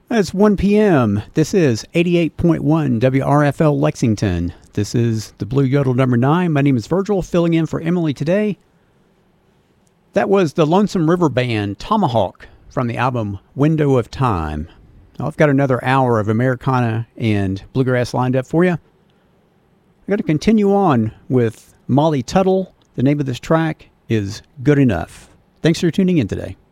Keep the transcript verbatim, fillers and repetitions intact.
It's one p.m. This is eighty-eight point one W R F L Lexington. This is the Blue Yodel number nine. My name is Virgil, filling in for Emily today. That was the Lonesome River Band, Tomahawk, from the album Window of Time. Now, I've got another hour of Americana and Bluegrass lined up for you. I'm going to continue on with Molly Tuttle. The name of this track is Good Enough. Thanks for tuning in today.